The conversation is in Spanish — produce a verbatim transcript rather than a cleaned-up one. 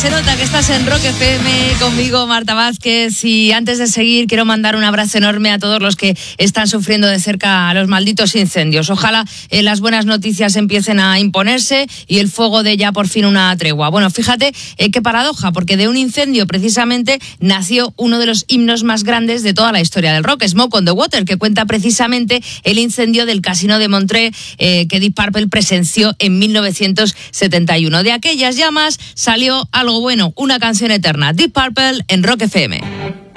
Se nota que estás en Rock F M conmigo, Marta Vázquez, y antes de seguir quiero mandar un abrazo enorme a todos los que están sufriendo de cerca los malditos incendios. Ojalá eh, las buenas noticias empiecen a imponerse y el fuego dé ya por fin una tregua. Bueno, fíjate eh, qué paradoja, porque de un incendio precisamente nació uno de los himnos más grandes de toda la historia del rock, Smoke on the Water, que cuenta precisamente el incendio del Casino de Montreux eh, que Deep Purple presenció en mil novecientos setenta y uno. De aquellas llamas salió algo bueno, una canción eterna. Deep Purple en Rock F M.